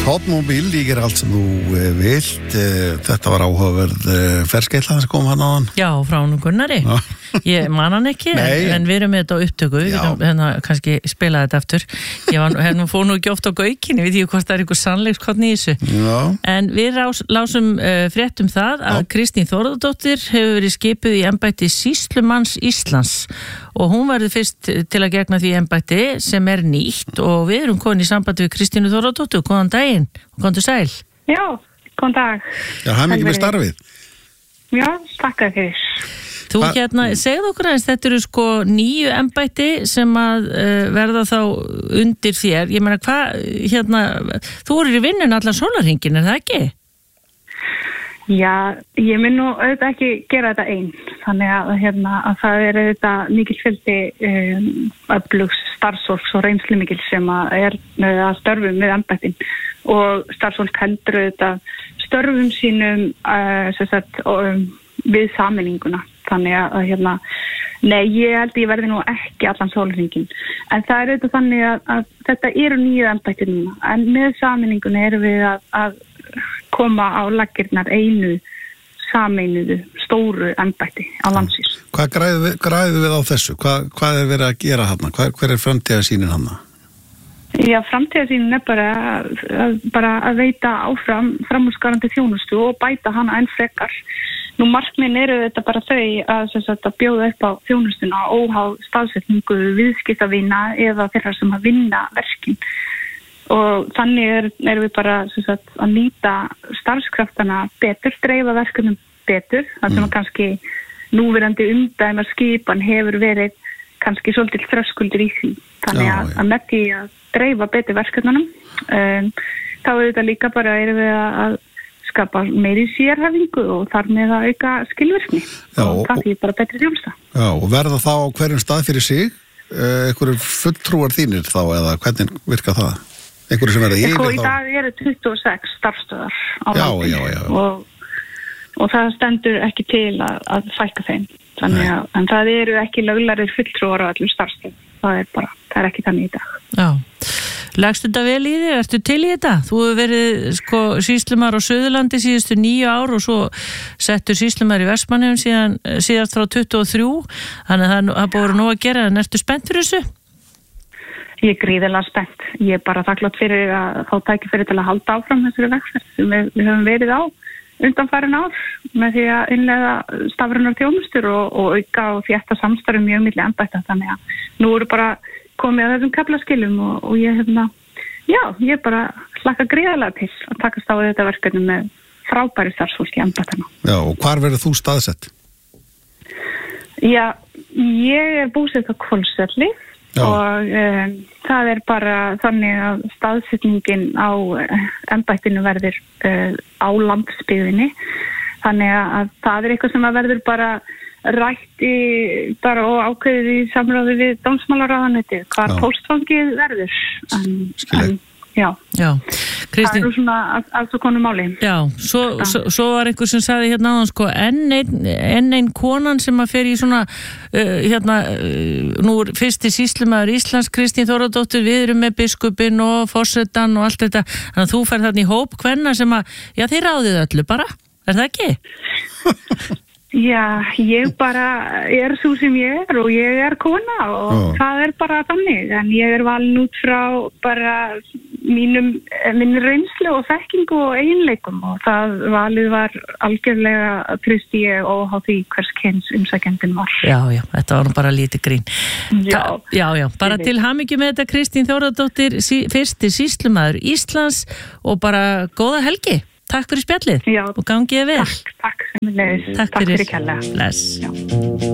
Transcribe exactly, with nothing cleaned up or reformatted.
Hotmobil líkir allt sem þú eh, vilt. Eh, Þetta var áhugaverð eh, ferskeytla sem kom hann á hann. Já, frá hún Gunnari. Já. Ég man hann ekki, Nei. en við erum með þetta á upptöku. Við Já. erum hérna kannski spila þetta aftur. Ég var, hérna fór nú ekki oft á gaukinni, við ég hvort það er eitthvað sannleikskotni í þessu. Já. En við rás, lásum uh, frétt um það að Já. Kristín Þórðardóttir hefur verið skipuð í embætti Sýslumanns Íslands og hún verður fyrst til að gegna því embætti sem er nýtt og við erum komin í sambandi við Kristínu Þórðardóttur. Góðan daginn, komdu sæl. Já, góðan dag. Já, hann ekki með starfið. Já, takk fyrir. Þú Hva- hérna, segðu okkur aðeins, þetta eru sko nýju embætti sem að uh, verða þá undir þér. Ég meina, hvað, hérna, þú eru í vinnun allan sólarhringin, er það ekki? Já, ég mun nú auðvitað ekki gera þetta einn. Þannig að, hérna, að það er auðvitað mikil fjöldi um, öflugs starfsfólks og reynslu mikil sem að er með að störfum með embættin og starfsfólk heldur auðvitað störfum sínum uh, sem sagt, um, við sameininguna. Þannig að, hérna, nei, ég held ég verði nú ekki allan sólarhringin. En það er auðvitað þannig að, að þetta eru nýju embættir núna. En með sameiningunni erum við að, að koma á laggirnar einu sameinuðu stóru embætti á landsins. Hvað græðum við, græðum við á þessu? Hvað, hvað er verið að gera hann? Hver, hver er framtíðarsýnin hann? Já, framtíðarsýnin er bara að, bara að veita áfram framúrskarandi þjónustu og bæta hana enn frekar. Nú markminn eru þetta bara þau að, sagt, að bjóða upp á þjónustuna óháð staðsetningu viðskiptavina eða þeirra sem að vinna verkin. Og þannig er, erum við bara sagt, að nýta starfskraftana betur, dreifa verkunum betur, þar sem mm. að kannski núverandi umdæma skipan hefur verið kannski svolítið þröskuldur í því. Þannig Já, að, já. að með því að dreifa betur verkununum, um, þá er þetta líka bara erum við að skapa meiri sérhæfingu og þar með að auka skilvirkni. Já, og það og- er bara betri þjónusta. Já, og verða þá á hverjum stað fyrir sig? Eh, Einhverjum fulltrúar þínir þá eða hvernig virka það? Einhverjum sem verða Sko, yfir í þá? dag eru tuttugu og sex starfstöðar á Já, landinu já, já. Og, og það stendur ekki til að, að fækka þeim. Þannig að, en það eru ekki löglarir fulltrúar á öllum starfstöðum. Það er bara, það er ekki þannig í dag. Já. Lagstu þetta vel í þig? Ertu til í þetta? Þú hefur verið sko sýslumar á Suðurlandi síðustu níu ár og svo settur sýslumar í Vestmannaeyjum síðan síðast frá tuttugu og þrjú. Þannig að það er búið nóg að gera. En ertu spennt fyrir þessu? Ég er gríðarlega spennt. Ég er bara þakklátt fyrir að fá tækifæri til að halda áfram þessari vegferð sem við, við höfum verið á undanfarin ár með því að innleiða stafrænar þjónustur og, og auka og þétta samstarfum mjög milli embætta. Þannig að nú eru bara komið að þessum kaflaskilum og, og ég hefna, já, ég bara hlakka gríðarlega til að takast á þetta verkefni með frábæri starfsfólki í embættana. Já, og hvar verður þú staðsett? Já, ég er búsett á Hvolsvelli. Já. Og um, það er bara þannig að staðsetningin á uh, embættinu verður uh, á landsbyggðinni. Þannig að það er eitthvað sem að verður bara rætt í, bara og ákveðið í samráði við dómsmálaráðuneytið, hvar Já. póstfangið verður. En, Skilja. en, já, Já. það Kristín, er nú svona að, að svo konu máli. já, svo, svo, svo var einhver sem sagði hérna áðan sko enn einn, enn einn konan sem að fer í svona uh, hérna, uh, nú er fyrsti sýslumaður Íslands, Kristín Þórðardóttir, við erum með biskupinn og forsetann og allt þetta, þannig að þú fer þarna í hóp kvenna sem að, já þið ráðið öllu bara, er það ekki? Já, ég bara er svo sem ég er og ég er kona og Já. það er bara þannig. En ég er valin út frá bara mínum, minn reynslu og þekkingu og eiginleikum og það valið var algjörlega treysti ég óháð því hvers kyns umsækjandinn var. Já, já, þetta var nú bara lítið grín. Já. Ta- já, já, bara til hamingju með þetta Kristín Þórðardóttir, sí, fyrsti sýslumaður Íslands og bara góða helgi. Takk fyrir spjallið Já. og gangið vel. Takk, takk, takk, Takk takk fyrir. fyrir kærlega. Bless. Já.